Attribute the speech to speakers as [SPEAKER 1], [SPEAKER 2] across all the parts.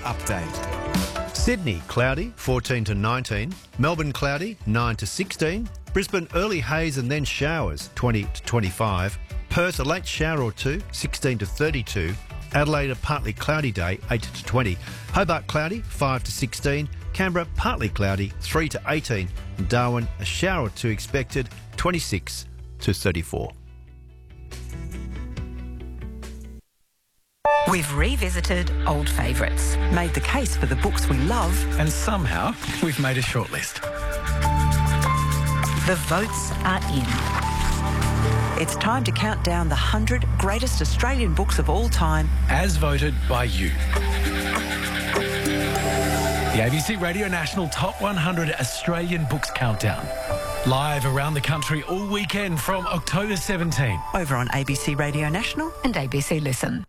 [SPEAKER 1] update.
[SPEAKER 2] Sydney, cloudy, 14 to 19. Melbourne, cloudy, 9 to 16. Brisbane, early haze and then showers, 20 to 25. Perth, a late shower or two, 16 to 32. Adelaide, a partly cloudy day, 8 to 20. Hobart, cloudy, 5 to 16. Canberra, partly cloudy, 3 to 18. And Darwin, a shower or two expected, 26 to 34.
[SPEAKER 3] We've revisited old favourites, made the case for the books we love,
[SPEAKER 1] And somehow, we've made a shortlist.
[SPEAKER 3] the votes are in. It's time to count down the 100 greatest Australian books of all time.
[SPEAKER 1] As voted by you. The ABC Radio National Top 100 Australian Books Countdown. Live around the country all weekend from October 17.
[SPEAKER 3] Over on ABC Radio National and ABC Listen.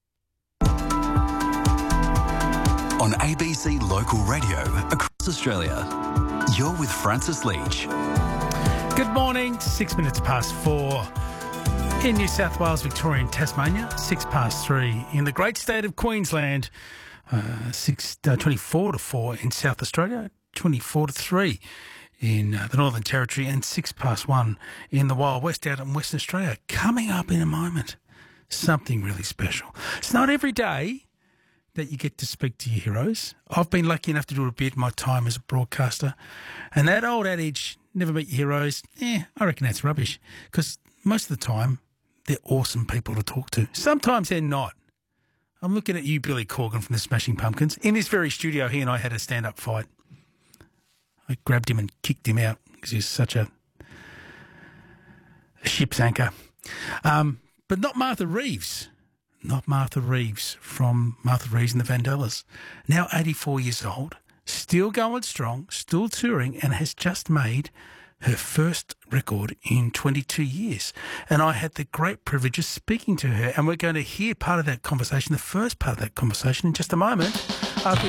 [SPEAKER 4] On ABC Local Radio across Australia. You're with Francis Leach.
[SPEAKER 5] Good morning, 6 minutes past 4 in New South Wales, Victoria and Tasmania, 6 past 3 in the great state of Queensland, 24 to 4 in South Australia, 24 to 3 in the Northern Territory, and 6 past 1 in the Wild West out in Western Australia. Coming up in a moment, something really special. It's not every day that you get to speak to your heroes. I've been lucky enough to do a bit in my time as a broadcaster. And that old adage, never meet your heroes, I reckon that's rubbish. Because most of the time, they're awesome people to talk to. Sometimes they're not. I'm looking at you, Billy Corgan from the Smashing Pumpkins. In this very studio, he and I had a stand-up fight. I grabbed him and kicked him out because he was such a ship's anchor. But not Martha Reeves. Not Martha Reeves from Martha Reeves and the Vandellas. Now 84 years old, still going strong, still touring, and has just made her first record in 22 years. And I had the great privilege of speaking to her, and we're going to hear part of that conversation, the first part of that conversation, in just a moment after we